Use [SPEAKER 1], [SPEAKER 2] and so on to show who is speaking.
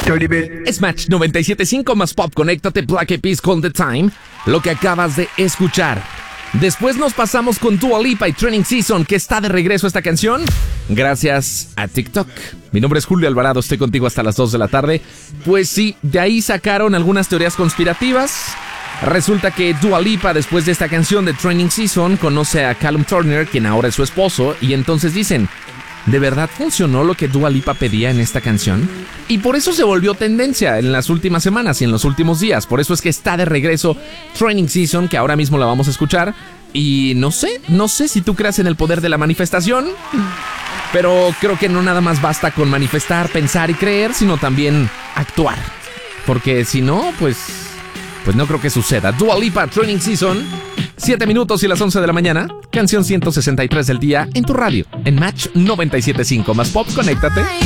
[SPEAKER 1] Es Match 97.5 más Pop. Conéctate, Black Eyed Peas, Call the Time. Lo que acabas de escuchar. Después nos pasamos con Dua Lipa y Training Season, que está de regreso esta canción gracias a TikTok. Mi nombre es Julio Alvarado, estoy contigo hasta las 2 de la tarde. Pues sí, de ahí sacaron algunas teorías conspirativas. Resulta que Dua Lipa, después de esta canción de Training Season, conoce a Callum Turner, quien ahora es su esposo, y entonces dicen: ¿de verdad funcionó lo que Dua Lipa pedía en esta canción? Y por eso se volvió tendencia en las últimas semanas y en los últimos días. Por eso es que está de regreso Training Season, que ahora mismo la vamos a escuchar. Y no sé si tú creas en el poder de la manifestación, pero creo que no nada más basta con manifestar, pensar y creer, sino también actuar. Porque si no, pues no creo que suceda. Dua Lipa, Training Season, 7 minutos y las 11 de la mañana. Canción 163 del día en tu radio, en Match 97.5 más Pop. Conéctate.